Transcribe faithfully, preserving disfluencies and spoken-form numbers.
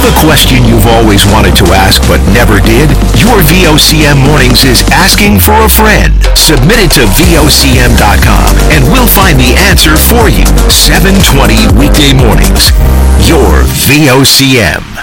a question you've always wanted to ask but never did? Your V O C M Mornings is asking for a friend. Submit it to V O C M dot com and we'll find the answer for you. seven twenty weekday mornings. Your V O C M.